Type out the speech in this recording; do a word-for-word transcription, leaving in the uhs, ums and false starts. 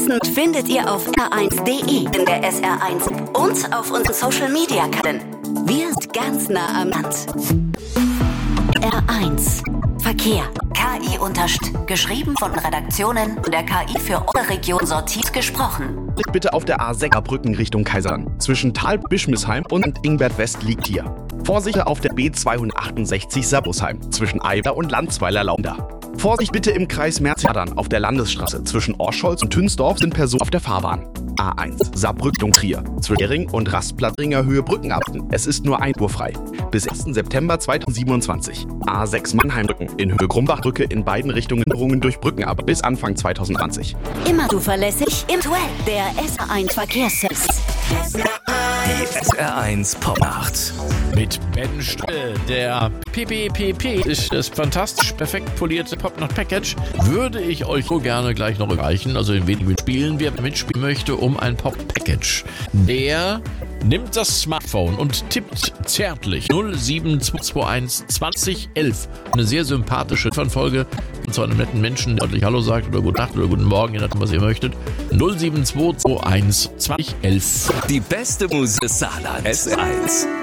Wissen findet ihr auf r eins punkt de, in der S R eins und auf unseren Social Media Kanälen. Wir sind ganz nah am Land. R eins Verkehr. K I unterstützt. Geschrieben von Redaktionen der K I für eure Region sortiert gesprochen. Bitte auf der A sechs Brücken Richtung Kaisern. Zwischen Tal-Bischmisheim und Ingbert West liegt hier. Vorsicht auf der B zweihundertachtundsechzig Sabusheim zwischen Eiber und Landsweiler-Launda. Vorsicht bitte im Kreis Merzadern auf der Landesstraße. Zwischen Orscholz und Tünsdorf sind Personen auf der Fahrbahn. A eins Saarbrücken Trier. Zwischen Hering und Rastplattringer Höhe Brückenabten. Es ist nur ein Uhr frei. Bis ersten September zweitausendsiebenundzwanzig. A sechs Mannheimbrücken in Höhe Grumbachbrücke in beiden Richtungen durch Brückenab bis Anfang zweitausendzwanzig. Immer zuverlässig im Duell. Der S R eins Verkehrsservice. Die S R eins Popnacht. Mit Ben Stille, der P P P P ist das fantastisch perfekt polierte Popnacht-Package. Würde ich euch so gerne gleich noch erreichen, also in wenigen Spielen, wer mitspielen möchte, um ein Pop-Package. Der nimmt das Smartphone und tippt zärtlich null sieben zwei zwei eins zwanzig elf. Eine sehr sympathische Folge zu einem netten Menschen, der deutlich Hallo sagt oder Gute Nacht oder Guten Morgen, je nachdem, was ihr möchtet. null sieben zwei zwei eins zwanzig elf. Die beste Musik des Saarlands. S R eins.